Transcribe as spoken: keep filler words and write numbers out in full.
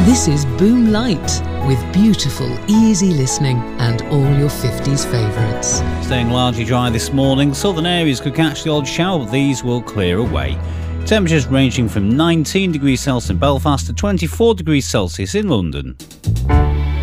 This is Boom Light with beautiful, easy listening and all your fifties favourites. Staying largely dry this morning. Southern areas could catch the odd shower, but these will clear away. Temperatures ranging from nineteen degrees Celsius in Belfast to twenty-four degrees Celsius in London.